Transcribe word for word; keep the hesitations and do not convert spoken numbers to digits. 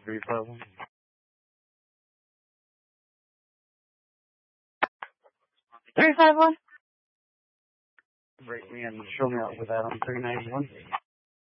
three five one. three five one? Break me and show me out with that on three ninety-one.